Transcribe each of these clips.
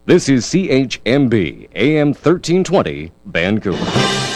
This is CHMB AM 1320 Vancouver.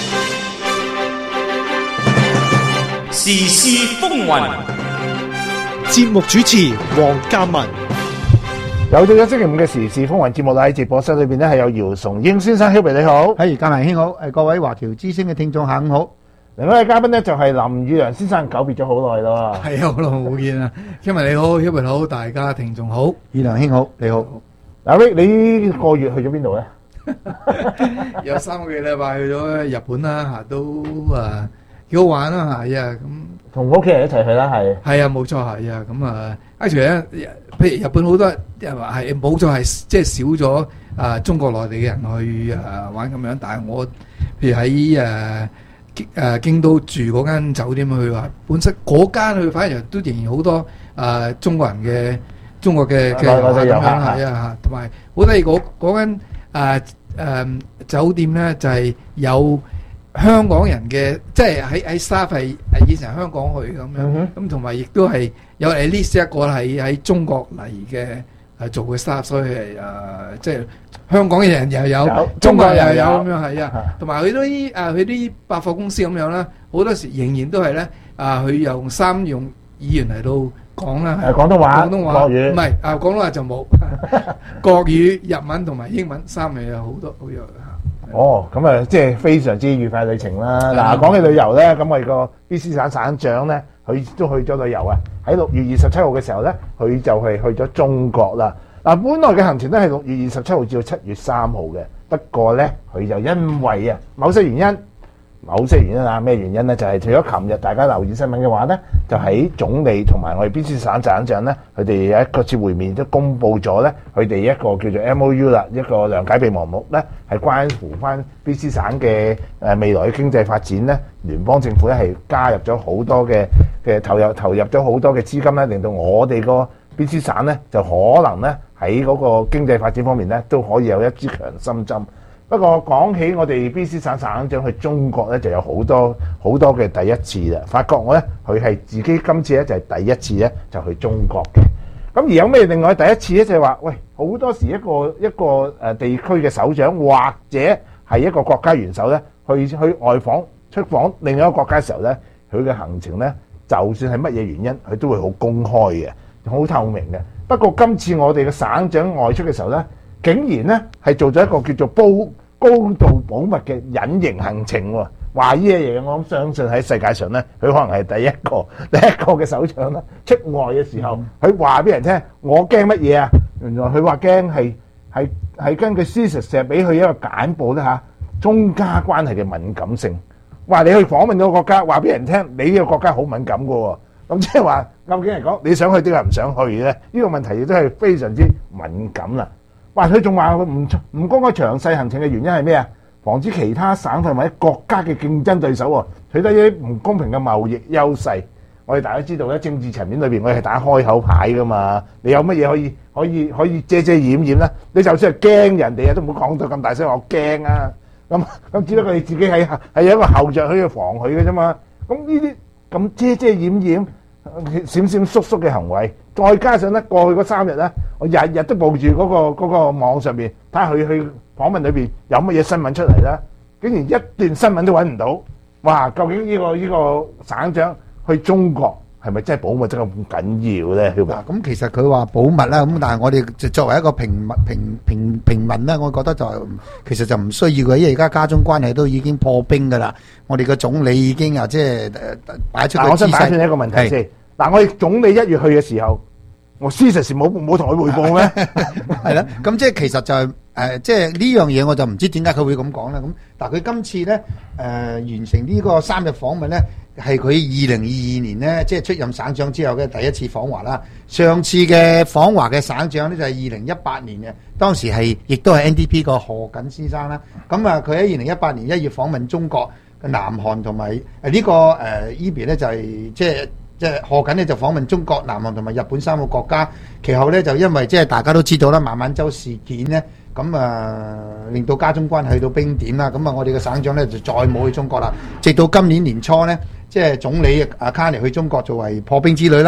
時事風雲， 節目主持黃嘉文。 又到咗星期五嘅時事風雲節目啦！喺直播室裏邊咧係有姚崇英先生 ，Hubert 你好， 係嘉文兄好，各位華僑之聲嘅聽眾下午好。 另外一位嘉賓咧就係林宇良先生，久別咗好耐咯。 係啊，好耐冇見啦。嘉文你好，Hubert好，大家聽眾好， 宇良兄好，你好。 嗱 Rick，你呢個月去咗邊度咧？ 有3個幾禮拜去咗日本啦，嚇都幾好玩啦，係啊咁。 同屋企人一齊去啦，係。 係啊，冇錯係啊，咁actually咧，譬如日本好多人話係冇錯係即係少咗中國內地嘅人去玩咁樣，但係我譬如喺京都住嗰間酒店佢話本身嗰間佢反而都仍然好多中國嘅內地遊客係啊，同埋好得意嗰間酒店咧就係有香港人嘅，即係喺 staff 係以前香港去咁樣，咁同埋亦都係有 at least 一個喺中國嚟嘅做嘅 staff， 所以係即係香港嘅人又有，中國又有咁樣係啊，同埋佢啲百貨公司咁樣啦，好多時仍然都係咧佢用3種語言嚟到講啦， 廣東話、 國語，唔係廣東話就冇國語、日文同埋英文3樣有好多好有。 哦，咁啊，即係非常之愉快旅程啦。嗱，講起旅遊咧，咁我哋個 BC 省省長咧，佢都去咗旅遊啊。喺6月27號嘅時候咧，佢就係去咗中國啦。嗱，本來嘅行程咧係6月27號至到7月3號嘅，不過咧佢就因為某些原因啊，咩原因咧？就係除咗琴日大家留意新聞嘅話咧，就喺總理同埋我哋 BC 省省長咧，佢哋有一個次會面都公佈咗咧，佢哋一個叫做 MOU 啦，一個諒解備忘錄咧，係關乎翻 BC 省嘅未來嘅經濟發展咧，聯邦政府咧係加入咗好多嘅投入咗好多嘅資金咧，令到我哋個 BC 省咧就可能咧喺嗰個經濟發展方面咧都可以有一支強心針。不過講起我哋 BC 省省長去中國咧，就有好多嘅第一次啦。發覺我咧，佢係自己今次咧就係第一次咧就去中國嘅。咁而有咩另外第一次咧？就係話，喂，好多時一個地區嘅首長或者係一個國家元首咧，去外訪出訪另一個國家嘅時候咧，佢嘅行程咧，就算係乜嘢原因，佢都會好公開嘅，好透明嘅。不過今次我哋嘅省長外出嘅時候咧，竟然咧係做咗一個叫做高度保密嘅隱形行程喎，話呢樣嘢我諗相信喺世界上咧，佢可能係第一個嘅首長啦。出外嘅時候，佢話俾人聽，我驚乜嘢啊？原來佢話驚係根據事實成日俾佢一個簡報咧嚇，中加關係嘅敏感性。話你去訪問到個國家，話俾人聽，你呢個國家好敏感㗎喎。咁即係話，究竟嚟講，你想去定係唔想去咧？呢個問題亦都係非常之敏感啦。話佢仲話佢唔公開詳細行程嘅原因係咩啊？防止其他省份或者國家嘅競爭對手取得一啲唔公平嘅貿易優勢。我哋大家知道咧，政治層面裏邊我哋係打開口牌噶嘛。你有乜嘢可以遮遮掩掩咧？你就算係驚人哋都唔好講到咁大聲話我驚啊！咁只不過你自己係有一個後著去防佢嘅啫嘛。咁呢啲咁遮遮掩掩、閃閃縮縮嘅行為，再加上咧過去嗰3日咧，我日日都報住嗰個網上邊睇下佢去訪問裏邊有乜嘢新聞出嚟啦，竟然一段新聞都揾唔到。哇！究竟呢個省長去中國係咪真係保密真係咁緊要咧？ 嗱，咁其實佢話保密啦，咁但係我哋作為一個平民咧，我覺得其實就唔需要嘅，因為而家家中關係都已經破冰㗎啦。我哋嘅總理已經即係擺出個姿勢。我想打斷一個問題先。嗱，我哋總理1月去嘅時候，我司實時冇同佢匯報咩？ 係啦，咁即係其實就係即係呢樣嘢，我就唔知點解佢會咁講啦。咁但係佢今次咧完成呢個3日訪問咧，係佢2022年咧即係出任省長之後嘅第一次訪華啦。上次嘅訪華嘅省長咧就係2018年嘅，當時亦都係 NDP 個賀錦先生啦。咁佢喺2018年1月訪問中國、南韓同埋呢個EB 咧就係即係賀錦咧就訪問中國、南韓同埋日本3個國家，其後咧就因為即係大家都知道啦，孟晚舟事件咧，咁令到家中關係去到冰點啦，咁我哋嘅省長咧就再冇去中國啦，直到今年年初咧，即係總理卡尼去中國作為破冰之旅啦，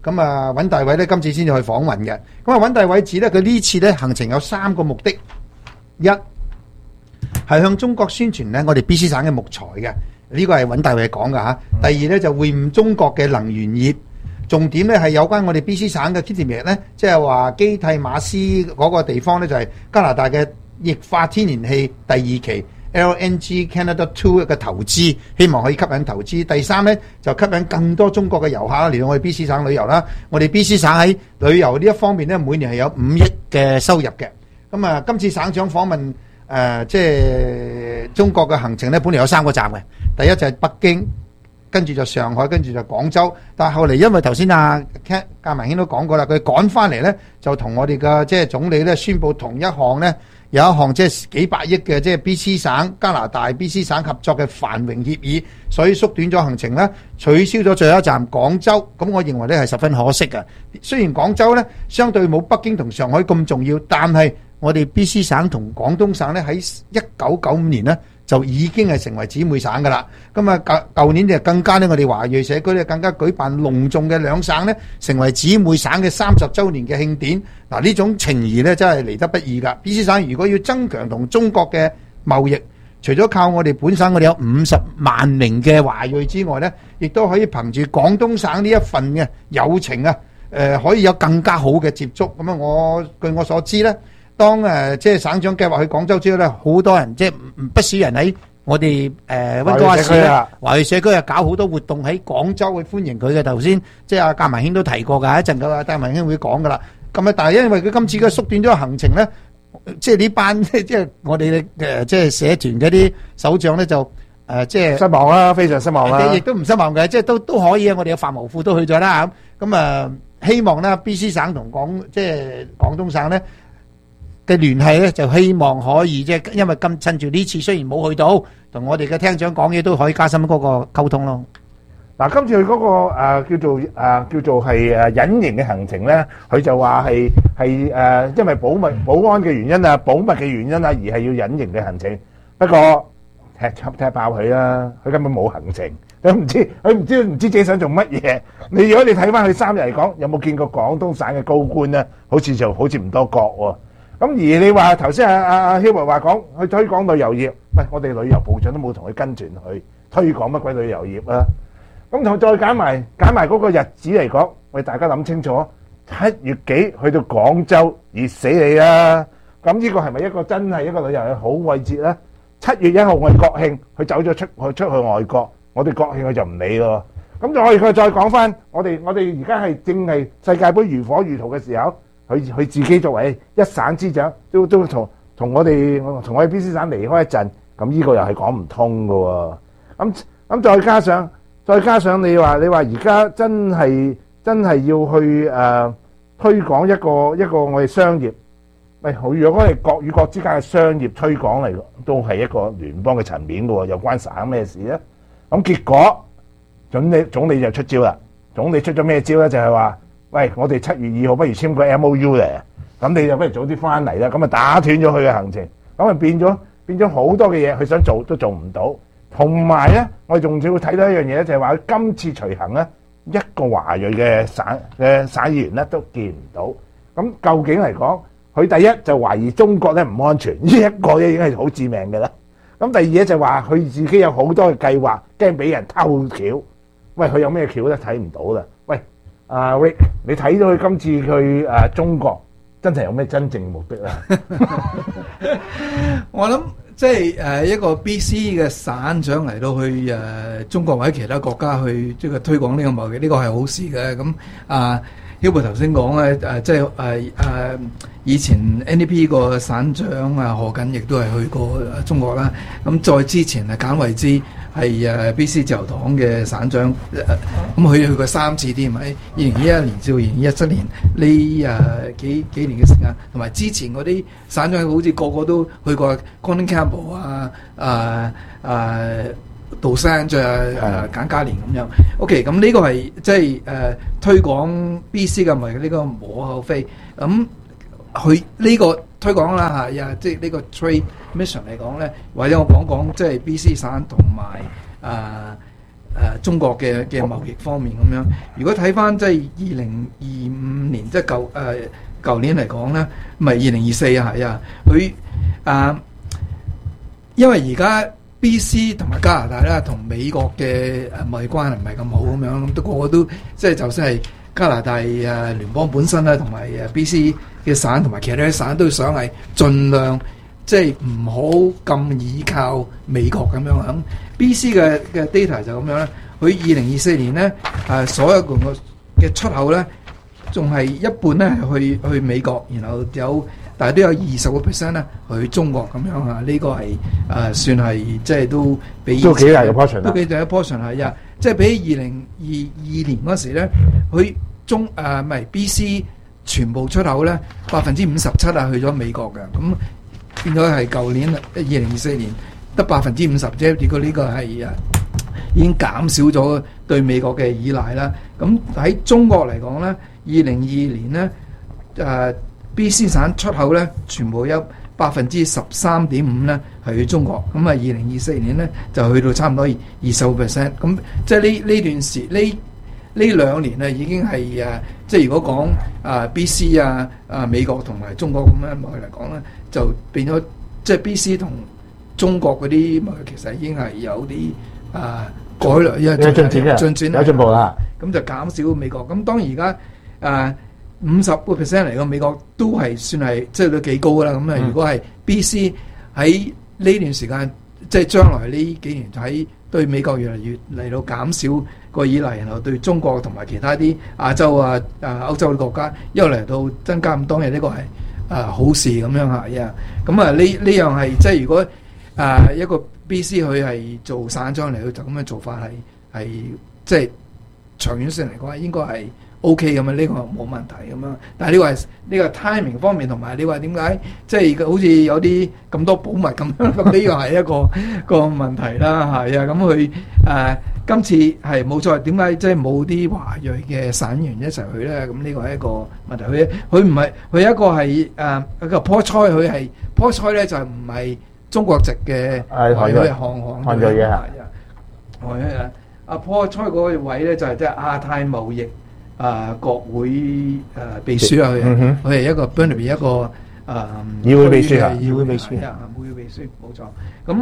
咁啊，尹大偉咧今次先至去訪問嘅。咁啊，尹大偉指咧，佢呢次咧行程有3個目的：一係向中國宣傳咧我哋 BC 省嘅木材嘅，呢個係尹大偉講嘅嚇。第二咧就會晤中國嘅能源業，重點咧係有關我哋 BC 省嘅 Kitimik 咧，即係話基蒂馬斯嗰個地方咧就係加拿大嘅液化天然氣第2期。LNG Canada 2嘅投資，希望可以吸引投資。第三呢，就吸引更多中國嘅遊客嚟到我哋 BC 省旅遊啦。我哋 BC 省喺旅遊呢一方面呢，每年係有5億嘅收入嘅。咁啊，今次省長訪問即係中國嘅行程呢，本嚟有3個站嘅。第一就係北京，跟住就上海，跟住就廣州。但係後嚟因為頭先阿嘉文兄都講過啦，佢趕翻嚟呢，就同我哋嘅即係總理呢宣布同一項呢。有一項即係幾百億嘅即係 BC 省加拿大 BC 省合作嘅繁榮協議，所以縮短咗行程啦，取消咗最後一站廣州。咁我認為呢係十分可惜嘅。雖然廣州呢相對冇北京同上海咁重要，但係我哋 BC 省同廣東省呢喺1995年呢就已經係成為姊妹省噶啦。咁啊舊年就更加呢，我哋華裔社區呢更加舉辦隆重嘅兩省呢成為姊妹省嘅30週年嘅慶典。嗱，呢種情誼呢真係嚟得不易㗎。BC 省如果要增強同中國嘅貿易，除咗靠我哋本省我哋有50萬名嘅華裔之外呢，亦都可以憑住廣東省呢一份嘅友情啊，可以有更加好嘅接觸。咁啊，據我所知呢，當即係省長計劃去廣州之後呢，好多人即係不少人喺我哋溫哥華市咧華裔社區啊搞好多活動喺廣州去歡迎佢嘅。頭先即係阿嘉文兄都提過㗎，一陣個嘉文兄會講㗎啦。咁啊，但係因為佢今次嘅縮短咗行程咧，即係呢班即係我哋即係社團嗰啲首長咧就即係失望啦，非常失望啦。 亦都唔失望嘅，即係都可以啊！我哋嘅法務庫都去咗啦咁啊，希望咧 BC 省同即係廣東省咧嘅聯繫咧，就希望可以即係因為趁住呢次雖然冇去到，同我哋嘅廳長講嘢都可以加深嗰個溝通咯。 嗱，今次佢嗰個叫做係隱形嘅行程咧，佢就話係因為保安嘅原因啊、保密嘅原因啊，而係要隱形嘅行程。不過踢爆佢啦，佢根本冇行程，佢唔知自己想做乜嘢。如果你睇翻佢3日嚟講，有冇見過廣東省嘅高官咧？好似唔多覺喎。咁而你話頭先阿 Hubert 話講去推廣旅遊業，喂，我哋旅遊部長都冇同佢跟團去推廣乜鬼旅遊業啊！咁同再揀埋嗰個日子嚟講，喂，大家諗清楚，7月幾去到廣州，熱死你啦！咁呢個係咪一個真係一個旅遊嘅好季節咧？7月1號我哋國慶，佢走咗出去外國，我哋國慶佢就唔理咯。咁佢再講翻，我哋而家係正係世界盃如火如荼嘅時候，佢自己作為一省之長，都同我哋 BC 省離開一陣，咁呢個又係講唔通㗎喎。咁再加上你話而家真係要去推廣一個我哋商業，喂，如果係國與國之間嘅商業推廣嚟，都係一個聯邦嘅層面嘅喎，又關省咩事咧？咁結果總理就出招啦。總理出咗咩招咧？就係話，喂，我哋7月2號不如簽個 MOU 嚟，咁你就不如早啲翻嚟啦。咁啊打斷咗佢嘅行程，咁啊變咗好多嘅嘢，佢想做都做唔到。同埋咧，我哋仲要睇到一樣嘢咧，就係話佢今次隨行咧，一個華裔嘅省議員咧都見唔到。咁究竟嚟講，佢第一就懷疑中國咧唔安全，呢一個咧已經係好致命嘅啦。咁第二咧就話佢自己有好多嘅計劃，驚俾人偷橋。喂，佢有咩橋咧？睇唔到啦。喂，阿 Rick，你睇到佢今次去中國，真係有咩真正目的咧？ 我諗即係一個 BC 嘅省長嚟到去中國或者其他國家去即係推廣呢個貿易，呢個係好事嘅。咁Hubert 頭先講咧即係以前 NDP 個省長何錦亦都係去過中國啦。咁再之前簡惠枝係BC 自由黨嘅省長，咁佢去過3次添，喺2021年至2017年呢幾年嘅時間，同埋之前嗰啲省長好似個個都去過 Colin Campbell 杜生再簡嘉年咁樣。OK， 咁呢個係即係推廣 BC 嘅貿易，呢個無可厚非。咁佢呢個推廣啦即係呢個 trade mission 嚟講咧，或者我講即係 BC 省同埋中國嘅貿易方面咁樣。如果睇翻即係2025年，即係舊年嚟講咧，唔係2024啊，係啊，佢因為而家 BC 同埋加拿大啦，同美國嘅貿易關係唔係咁好咁樣，咁都個個都即係就算係加拿大聯邦本身啦，同埋BC 嘅省同埋其他啲省都想係盡量即係唔好咁倚靠美國咁樣。咁 BC 嘅 data 就咁樣咧，佢2024年咧所有嘅出口咧，仲係一半咧去美國，然後但係都有20% 咧去中國咁樣啊。呢個係算係即係都比都幾大嘅 portion 都幾大嘅 portion 係啊。即係比2022年嗰時咧，佢唔係 BC 全部出口咧57%去咗美國嘅，咁變咗係舊年2024年得50%啫。結果呢個係已經減少咗對美國嘅依賴啦。咁喺中國嚟講咧，2022年咧BC 省出口咧全部有13.5%咧係去中國，咁2024年咧就去到差唔多20%。咁即係呢段時呢兩年咧已經係即係如果講BC 美國同埋中國咁樣嚟講咧，就變咗即係 BC 同中國嗰啲其實已經係有啲改良，因為進展有進步啦。 咁就減少美國。咁當然而家50% 嚟個美國都係算係即係都幾高噶啦。咁如果係 BC 喺呢段時間，即係將來呢幾年喺對美國越嚟越嚟到減少個依賴，然後對中國同埋其他啲亞洲歐洲嘅國家一路嚟到增加咁多嘢，呢個係好事咁樣嚇。咁呢樣係即係如果一個 BC 佢係做省長嚟到就咁嘅做法係即係長遠性嚟講應該係 OK 咁樣，呢個冇問題咁樣。但係呢個 timing 方面同埋你話點解即係好似有啲咁多保密咁樣，咁呢個係一個問題啦，係啊。咁佢今次係冇錯，點解即係冇啲華裔嘅省員一齊去咧？咁呢個係一個問題。佢唔係佢一個係一個 Paul Choi，佢係 Paul Choi 咧就唔係中國籍嘅華裔韓裔嘅係阿 Paul Choi 嗰個位咧就係即係亞太貿易國會秘書啊，佢係一個 Burnaby 一個議會秘書啊， 議會秘書冇錯。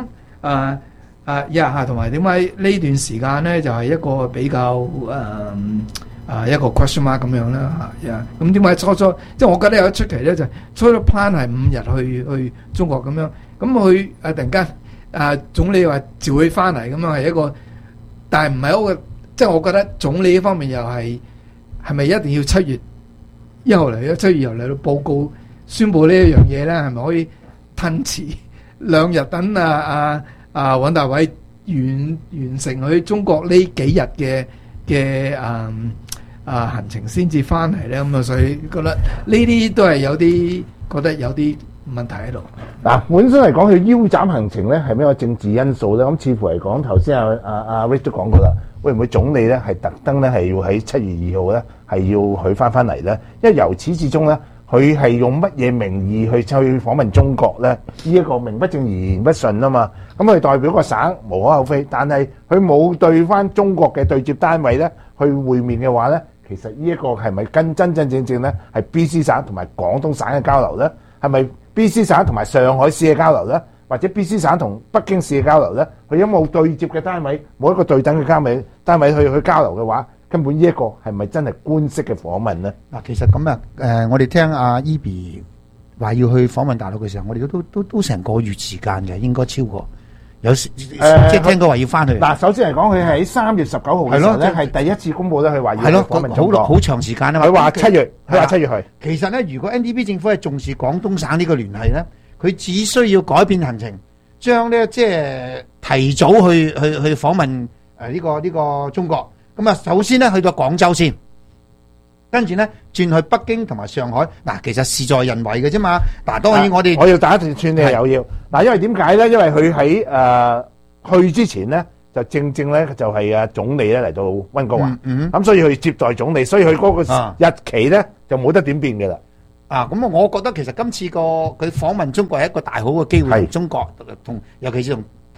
咁同埋點解呢段時間咧就係一個比較一個 question mark 咁樣啦嚇。咁點解初即係我覺得有一出奇咧，就初初 plan 係5日去中國咁樣，咁佢突然間總理話召佢翻嚟咁樣係一個，但係唔係一個，即係我覺得總理呢方面又係咪一定要7月1號嚟？7月1號嚟到報告宣佈呢一樣嘢咧，係咪可以褪遲2日等尹大偉完成佢中國呢幾日嘅行程先至翻嚟咧？咁所以覺得呢啲都係有啲覺得有啲問題喺度。 嗱，本身嚟講，佢腰斬行程咧係咩個政治因素咧？咁似乎嚟講，頭先阿 Rick 都講過啦，會唔會總理咧係特登咧係要喺7月2號咧係要佢翻嚟咧？因為由始至終咧，佢係用乜嘢名義去訪問中國咧？呢一個名不正言不順啊嘛。咁佢代表個省無可厚非，但係佢冇對翻中國嘅對接單位咧去會面嘅話咧，其實呢一個係咪跟真正咧係 BC 省同埋廣東省嘅交流咧？係咪 BC 省同埋上海市嘅交流咧？或者 BC 省同北京市嘅交流咧？佢有冇對接嘅單位，冇一個對等嘅單位去交流嘅話，根本呢一個係咪真係官式嘅訪問咧？ 嗱，其實咁我哋聽阿 Eby 話要去訪問大陸嘅時候，我哋都成個月時間嘅，應該超過。有時即係聽過話要翻去。 嗱，首先嚟講，佢喺3月19號嘅時候咧，係第一次公佈咧，佢話要訪問中國， 好長時間啊嘛。 佢話7月去。 其實咧，如果 NDP 政府係重視廣東省呢個聯繫咧，佢只需要改變行程，將咧即係提早去訪問呢個中國。咁首先咧去到廣州先。跟住咧轉去北京同埋上海，其實事在人為嘅啫嘛。當然我要打一段串你又要因為點解咧？因為佢喺去之前咧，就正咧就係總理咧嚟到溫哥華，咁所以佢接待總理，所以佢嗰個日期咧就冇得點變嘅啦。 咁我覺得其實今次佢訪問中國係一個大好嘅機會，同中國尤其是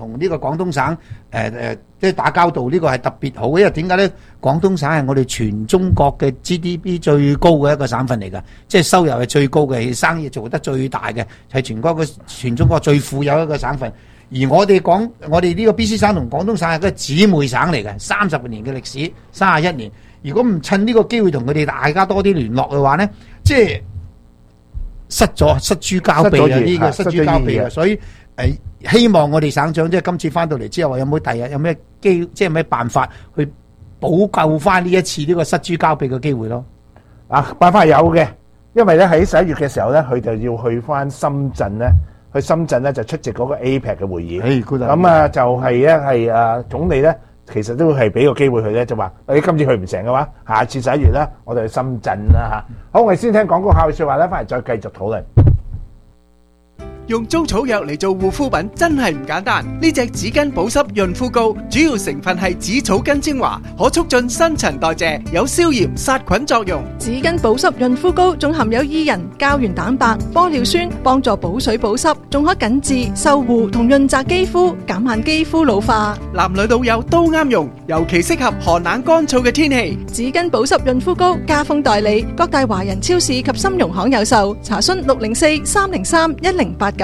同呢個廣東省即係打交道，呢個係特別好，因為點解咧？廣東省係我哋全中國嘅 GDP 最高嘅一個省份嚟㗎，即係收入係最高嘅，生意做得最大嘅，係全中國最富有一個省份。而我哋呢個 BC 省同廣東省係一個姊妹省嚟嘅，30年嘅歷史，31年。如果唔趁呢個機會同佢哋大家多啲聯絡嘅話咧，即係失諸交臂啊！呢個失諸交臂啊！所以希望我哋省長即係今次翻到嚟之後，有冇第日有咩即係咩辦法去補救翻呢一次呢個失諸交臂嘅機會咯？ 辦法有嘅，因為咧喺11月嘅時候咧，佢就要去翻深圳咧。去深圳咧就出席嗰個 APEC 嘅會議，咁就係咧係總理咧，其實都係俾個機會佢咧，就話你今次去唔成嘅話，下次11月咧，我哋去深圳啦嚇。好，我哋先聽廣告客嘅説話咧，翻嚟再繼續討論。 用中草藥嚟做護膚品真係唔簡單。呢隻紙巾保濕潤膚膏主要成分係紫草根精華，可促進新陳代謝，有消炎殺菌作用。 紙巾保濕潤膚膏仲含有伊人、膠原蛋白、玻尿酸，幫助補水保濕，仲可緊緻、修護同潤澤肌膚，減慢肌膚老化。 男女老幼都啱用，尤其適合寒冷乾燥嘅天氣。 紙巾保濕潤膚膏家豐代理，各大華人超市及金融行有售。查詢604-303-1089。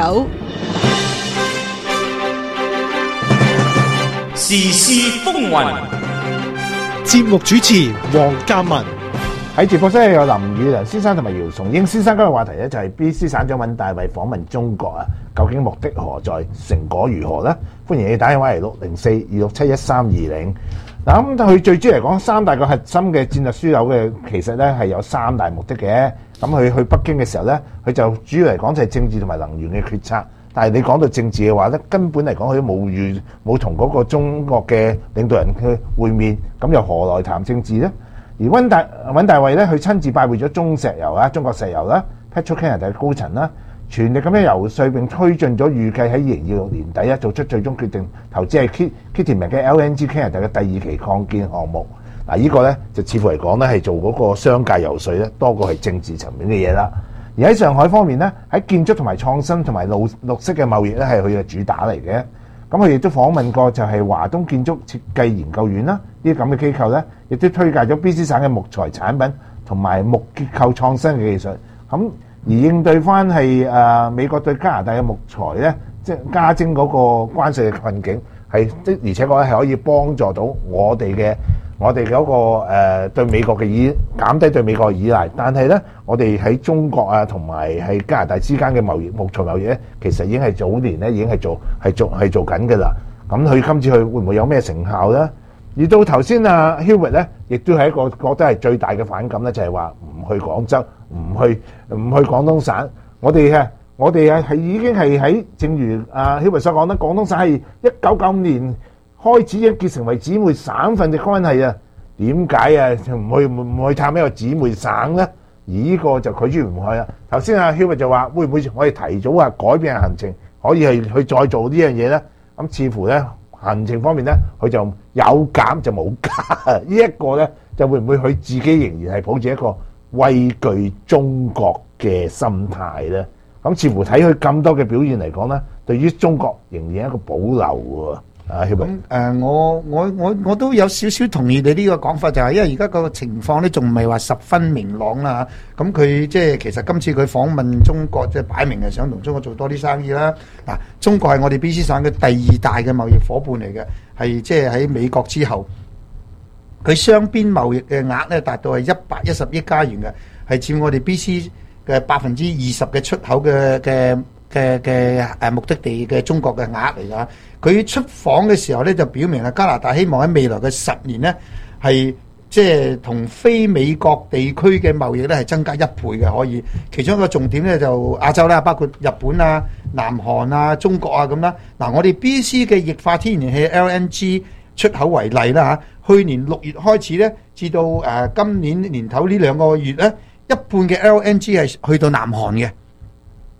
時事風雲， 節目主持黃鑑文。 喺直播室有林宇良先生同埋姚崇英先生。今日話題咧就係 BC 省長尹大衛訪問中國啊，究竟目的何在，成果如何呢？歡迎你打電話嚟604-267-1320。嗱，咁佢最主要嚟講，三大個核心嘅戰略樞紐嘅，其實咧係有三大目的嘅。咁佢去北京嘅時候咧，佢就主要嚟講就係政治同埋能源嘅決策。但係你講到政治嘅話咧，根本嚟講佢都冇同嗰個中國嘅領導人去會面，咁又何來談政治呢？而尹大衛咧，佢親自拜會咗中國石油啦、Petro-Canada 嘅高層啦，全力咁樣游說並推進咗，預計喺2026年底做出最終決定，投資係 Kitimat 嘅 LNG Canada 嘅第2期擴建項目。嗱，呢個咧就似乎嚟講咧係做嗰個商界游說咧，多過係政治層面嘅嘢啦。而喺上海方面咧，喺建築同埋創新同埋綠色嘅貿易咧係佢嘅主打嚟嘅。咁佢亦都訪問過就係華東建築設計研究院啦，呢啲咁嘅機構咧，亦都推介咗 BC 省嘅木材產品同埋木結構創新嘅技術。咁而應對翻係美國對加拿大嘅木材咧，即係加徵嗰個關稅嘅困境，係的而且確咧係可以幫助到我哋嗰個對美國嘅減低對美國嘅依賴。但係咧，我哋喺中國啊同埋係加拿大之間嘅貿易木材貿易咧，其實已經係早年咧已經係做緊嘅啦。咁佢今次去會唔會有咩成效咧？而到頭先Hubert 咧，亦都係一個覺得係最大嘅反感咧，就係話唔去廣州，唔去廣東省。我哋係已經係喺正如Hubert 所講啦，廣東省係1995年開始已經結成為姊妹省份嘅關係啊。點解唔去探呢個姊妹省咧？而呢個就拒絕唔去啦。頭先Hubert 就話會唔會我哋提早改變行程，可以去再做呢樣嘢咧？咁似乎咧行程方面咧，佢就有減就冇加。呢一個咧就會唔會佢自己仍然係抱住一個畏懼中國嘅心態咧？咁似乎睇佢咁多嘅表現嚟講咧，對於中國仍然一個保留喎。 咁我都有少少同意你呢個講法，就係因為而家個情況咧仲唔係話十分明朗啦。咁佢即係其實今次佢訪問中國，即係擺明係想同中國做多啲生意啦。嗱，中國係我哋 BC 省嘅第2大嘅貿易伙伴嚟嘅，係即係喺美國之後，佢雙邊貿易嘅額咧達到係110億加元嘅，係佔我哋 BC 嘅20%嘅出口嘅目的地嘅中國嘅額嚟㗎。佢出訪嘅時候咧就表明加拿大希望喺未來嘅10年咧係即係同非美國地區嘅貿易咧係增加1倍嘅，可以。其中一個重點咧就亞洲啦，包括日本啊、南韓啊、中國啊咁啦。嗱，我哋 BC 嘅液化天然氣 LNG 出口為例啦嚇，去年6月開始咧，至到今年年頭呢2個月咧，一半嘅 LNG 係去到南韓嘅。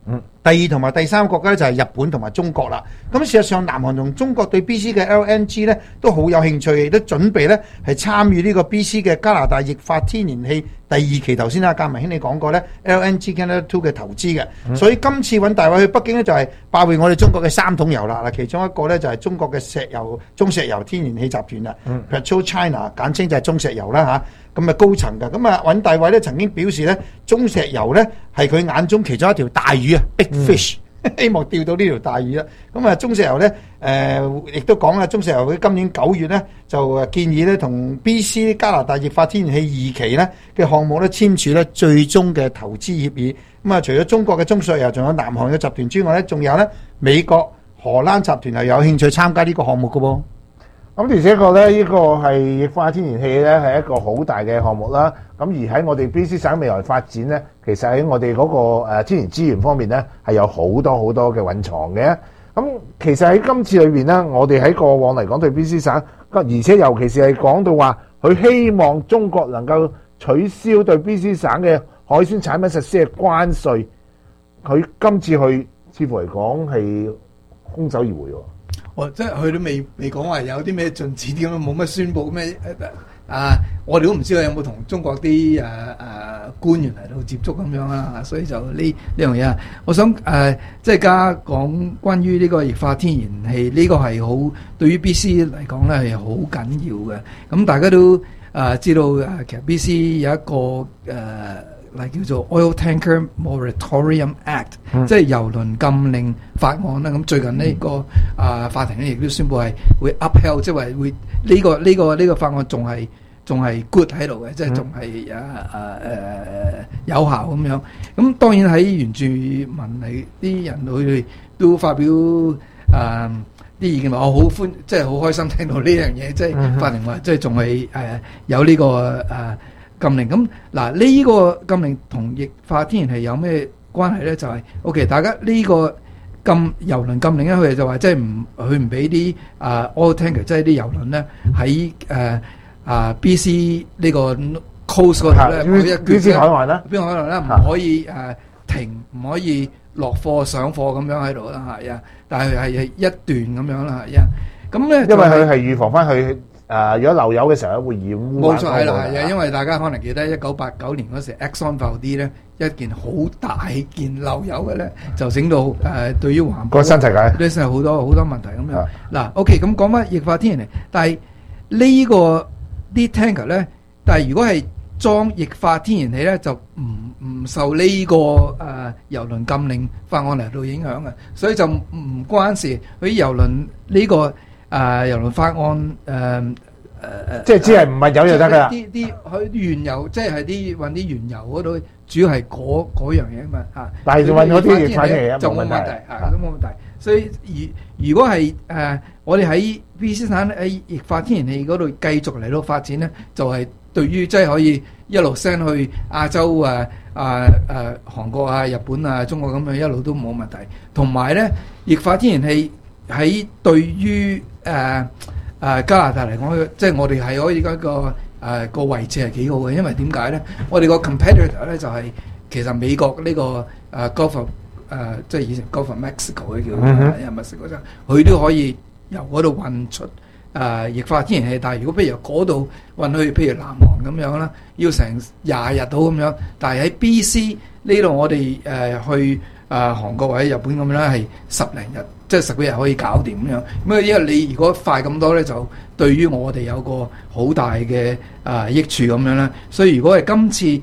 第二同埋第三個國家咧就係日本同埋中國啦。咁事實上，南韓同中國對 BC 嘅 LNG 咧都好有興趣，亦都準備咧係參與呢個 BC 嘅加拿大液化天然氣第二期。頭先嘉文兄你講過咧 LNG Canada 2嘅投資嘅，所以今次揾大衛去北京咧就係拜會我哋中國嘅3桶油啦。嗱，其中一個咧就係中國嘅中石油天然氣集團啦，PetroChina 簡稱就係中石油啦嚇。咁啊高層㗎，咁啊尹大偉咧曾經表示咧，中石油咧係佢眼中其中一條大魚啊 ，big fish，希望釣到呢條大魚啦。咁啊中石油咧亦都講啦，中石油喺今年9月咧就建議咧同 BC 加拿大液化天然氣2期咧嘅項目咧簽署咧最終嘅投資協議。咁啊除咗中國嘅中石油，仲有南韓嘅集團之外咧，仲有咧美國、荷蘭集團係有興趣參加呢個項目嘅喎。 咁而且個咧，呢個係液化天然氣咧，係一個好大嘅項目啦。咁而喺我哋 BC 省未來發展咧，其實喺我哋嗰個天然資源方面咧，係有好多好多嘅蘊藏嘅。咁其實喺今次裏邊咧，我哋喺過往嚟講對 BC 省，而且尤其是係講到話，佢希望中國能夠取消對 BC 省嘅海鮮產品實施嘅關稅，佢今次去似乎嚟講係空手而回喎。 即係佢都未講話有啲咩進展咁樣，冇乜宣佈咩我哋都唔知佢有冇同中國啲官員嚟到接觸咁樣啦，所以就呢樣嘢啊，我想即係加講關於呢個液化天然氣呢個係好對於 BC 嚟講咧係好緊要嘅。咁大家都知道其實 BC 有一個叫做 Oil Tanker Moratorium Act，即係油輪禁令法案啦。咁最近呢個法庭咧亦都宣布係會 upheld，即係話會呢個法案仲係 good 喺度嘅，即係仲係有效咁樣。咁當然喺原住民嚟啲人佢哋都發表啲意見話我好即係好開心聽到呢樣嘢，即係法庭話即係仲係有呢個禁令。咁嗱，呢個禁令同液化天然氣有咩關係咧？就係 OK， 大家呢個油輪禁令咧，佢哋就話即係佢唔俾啲oil tanker， 即係啲油輪咧喺BC 呢個 coast 嗰度咧， BC 海岸啦， 邊個海岸咧唔可以停，唔可以落貨上貨咁樣喺度啦，係啊，但係係一段咁樣啦，係啊，咁咧因為佢係預防翻佢。如果漏油嘅時候會染污。 冇錯係啦，係啊，因為大家可能記得1989年嗰時 Exxon Valdez 咧一件好大件漏油嘅咧，就整到對於環保個新世界呢係好多問題咁樣。嗱 OK， 咁講翻液化天然氣，但係呢個啲 tanker 咧，但係如果係裝液化天然氣咧，就唔受呢個油輪禁令法案嚟到影響嘅，所以就唔關事。佢啲油輪呢個。油輪法案即係只係唔係油就得㗎啦。 啲佢原油即係啲運啲原油嗰度，主要係嗰樣嘢啊嘛嚇。但係就運嗰啲液化天然氣就冇問題嚇，都冇問題。所以如果係我哋喺 BC 省喺液化天然氣嗰度繼續嚟到發展咧，就係對於即係可以一路 send 去亞洲韓國啊、日本啊、中國咁樣一路都冇問題。同埋咧，液化天然氣喺對於加拿大嚟講，即係我哋係可以個位置係幾好嘅，因為點解咧？我哋個 competitor 咧就係其實美國呢個Gulf of 即係以前 Gulf of Mexico 嘅叫Mexico 啫，佢都可以由嗰度運出液化天然氣。但係如果譬如嗰度運去譬如南韓咁樣啦，要成20日到咁樣，但係喺 BC 呢度我哋去韓國或者日本咁樣咧係10零日。即係10幾日可以搞掂咁樣，咁因為你如果快咁多咧，就對於我哋有個好大嘅益處咁樣啦。所以如果係今次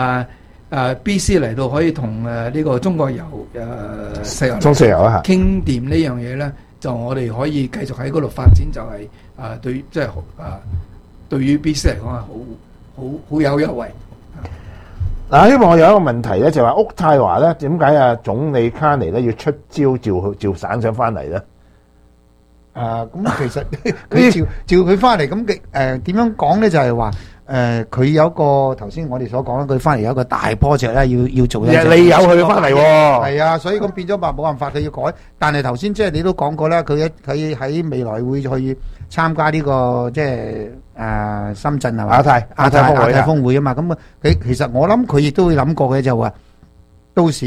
BC 嚟到可以同呢個中國油中石油啊傾掂呢樣嘢咧，就我哋可以繼續喺嗰度發展，就係對即係對於 BC 嚟講係好有優惠。 嗱，因為我有一個問題咧，就係話渥太華咧，點解總理卡尼咧要出招召省長翻嚟咧？ 咁其實佢召佢翻嚟，咁嘅點樣講咧？就係話佢有一個頭先我哋所講啦，佢翻嚟有一個大 project 咧，要做。 你有佢翻嚟喎？ 係啊，所以咁變咗話冇辦法，佢要改。但係頭先即係你都講過啦，佢喺未來會去參加呢個即係深圳係嘛？亞太峰會啊嘛。咁佢其實我諗佢亦都會諗過嘅，就話到時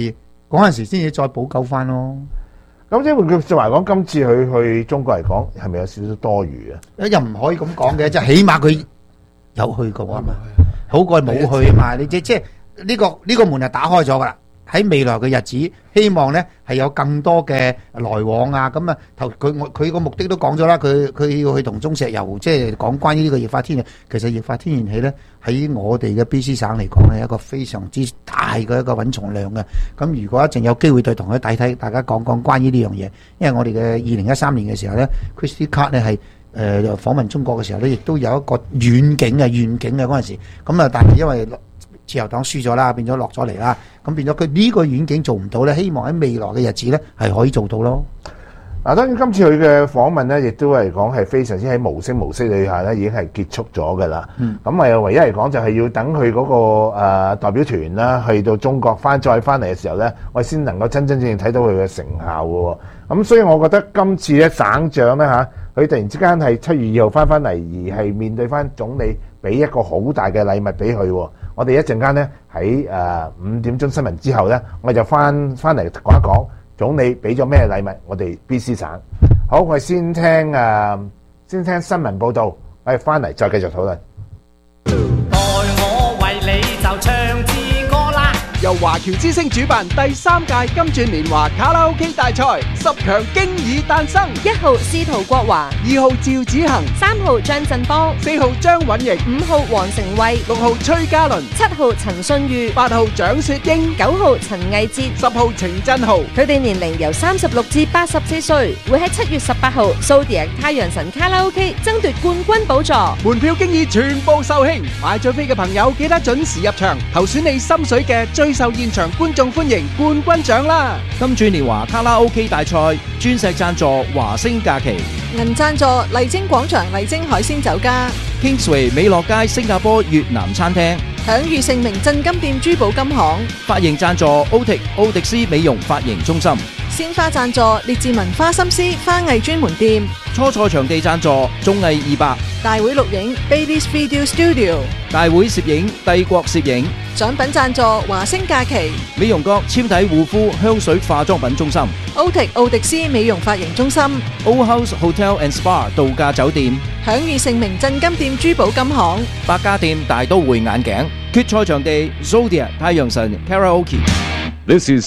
嗰陣時先至再補救翻咯。 咁即係換句説話講，今次佢去中國嚟講，係咪有少少多餘啊？ 又唔可以咁講嘅，即係起碼佢有去過啊嘛，好過冇去啊嘛。你即係呢個門係打開咗噶啦。喺未來嘅日子，希望咧係有更多嘅來往啊！咁啊，佢個目的都講咗啦，佢要去同中石油即係講關於呢個液化天然氣。其實液化天然氣咧喺我哋嘅 BC 省嚟講係一個非常之大嘅一個揾重量嘅。咁如果一陣有機會再同佢睇大家講關於呢樣嘢，因為我哋嘅2013年嘅時候咧 ，Christy Card 咧係訪問中國嘅時候咧，亦都有一個願景嘅嗰陣時。咁啊，但係因為自由黨輸咗啦，變咗落咗嚟啦，咁變咗佢呢個遠景做唔到咧，希望喺未來嘅日子咧係可以做到咯。 嗱，當然今次佢嘅訪問咧，亦都係講係非常之喺無聲無息底下咧，已經係結束咗㗎啦。咁唯一嚟講就係要等佢嗰個代表團啦，去到中國再翻嚟嘅時候咧，我哋先能夠真正睇到佢嘅成效嘅喎。咁所以我覺得今次咧省長咧佢突然之間係7月2號翻嚟，而係面對翻總理，俾一個好大嘅禮物俾佢喎。我哋一陣間咧喺5點鐘新聞之後咧，我就翻嚟講一講總理俾咗咩禮物我哋 BC 省。好，我哋先聽新聞報導，我哋翻嚟再繼續討論。 待我為你就唱支歌啦。 由華僑之聲主辦第3屆金鑽年華卡拉 OK 大賽，10強經已誕生。 1號司徒國華 ，2號趙子恒 ，3號張振邦 ，4號張允瑩 ，5號黃成慧 ，6號崔嘉倫 ，7號陳信裕 ，8號蔣雪英 ，9號陳毅哲 ，10號程振豪。 佢哋年齡由36至84歲，會喺7月18號 Zodiac 太陽神卡拉 OK 爭奪冠軍寶座。 門票經已全部售罄，買咗飛嘅朋友記得準時入場，投選你心水嘅最受現場觀眾歡迎冠軍獎啦！ 金鑽年華卡拉 OK 大賽，鑽石贊助華星假期， 銀贊助麗晶廣場麗晶海鮮酒家， Kingsway 美樂街新加坡越南餐廳， 享譽盛名鎮金店珠寶金行， 髮型贊助奧迪斯美容髮型中心， 鮮花贊助列治文花心思花藝專門店， 初賽場地贊助綜藝200， 大會錄影 Baby's Video Studio， 大會攝影帝國攝影， 獎品贊助華星假期， 美容閣纖體護膚香水化妝品中心， 奧迪斯美容髮型中心， Old House Hotel and Spa 度假酒店， 享譽盛名鎮金店珠寶金行， 百家店大都會眼鏡，決賽場地 Zodiac 太陽神 Karaoke。This is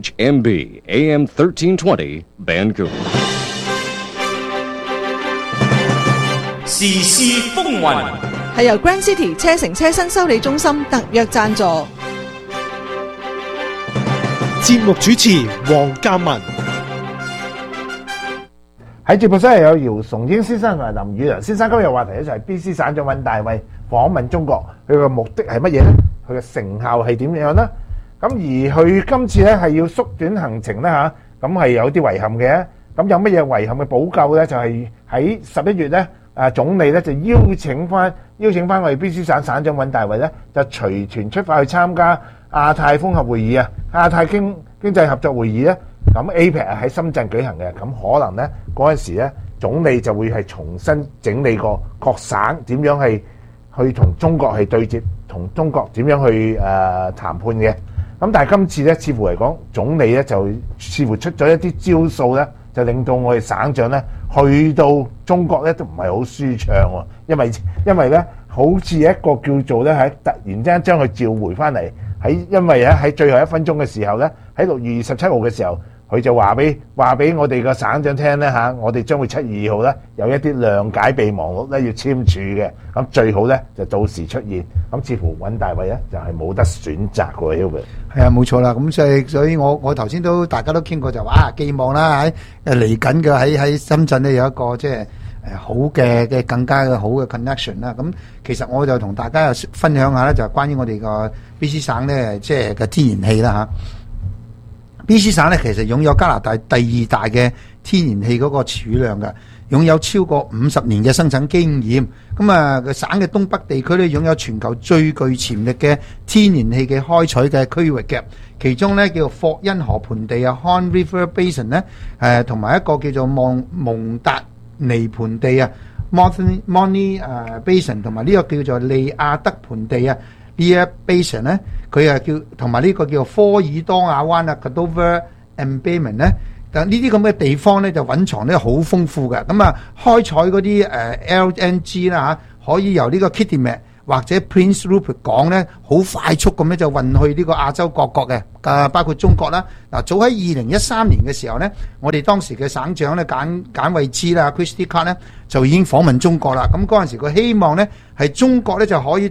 CHMB AM 1320 Vancouver。 時事風雲係由 Grand City 車城車身修理中心特約贊助。 節目主持黃鑑文。 喺節目室有姚崇英先生同埋林宇良先生。今日話題咧就係 BC 省長尹大衛訪問中國，佢嘅目的係乜嘢呢？佢嘅成效係點樣呢？咁而佢今次咧係要縮短行程咧嚇，咁係有啲遺憾嘅。咁有乜嘢遺憾嘅補救咧？就係喺11月咧，總理咧就邀請翻我哋 BC 省省長尹大衛咧，就隨團出發去參加亞太綜合會議啊，亞太經濟合作會議咧。咁 APEC 喺深圳舉行嘅，咁可能咧嗰陣時咧，總理就會係重新整理過各省點樣係去同中國係對接，同中國點樣去談判嘅。咁但係今次咧，似乎嚟講，總理咧就似乎出咗一啲招數咧，就令到我哋省長咧去到中國咧都唔係好舒暢喎，因為咧好似一個叫做咧喺突然之間將佢召回翻嚟，因為喺最後1分鐘嘅時候咧，喺6月27號嘅時候。佢就話俾我哋個省長聽咧嚇，我哋將會7月2號咧有一啲諒解備忘錄咧要簽署嘅，咁最好咧就到時出現。咁似乎尹大衛咧就係冇得選擇嘅 Hubert。 係啊，冇錯啦。咁所以我頭先大家都傾過就話寄望啦喺嚟緊嘅喺深圳咧有一個即係好嘅更加好嘅 connection 啦。咁其實我就同大家分享下咧，就係關於我哋個 BC 省咧即係嘅天然氣啦嚇。BC 省咧其實擁有加拿大第2大嘅天然氣嗰個儲量嘅，擁有超過50年嘅生產經驗。咁啊，個省嘅東北地區咧擁有全球最具潛力嘅天然氣嘅開採嘅區域嘅，其中咧叫做霍恩河盆地啊 （Han River Basin） 咧，同埋一個叫做蒙達尼盆地啊 （Montney Basin） 同埋呢個叫做利亞德盆地啊。呢 Deer Basin 咧，佢係叫同埋呢個叫科爾多亞灣啊 Cordova Embayment 咧。但呢啲咁嘅地方咧就蘊藏咧好豐富嘅，咁啊開採嗰啲LNG 啦嚇，可以由呢個 Kitimat 或者 Prince Rupert 港咧，好快速咁咧就運去呢個亞洲各國嘅，包括中國啦。嗱，早喺2013年嘅時候咧，我哋當時嘅省長咧簡惠芝啦 Christy Clark 咧就已經訪問中國啦。咁嗰陣時佢希望咧係中國咧就可以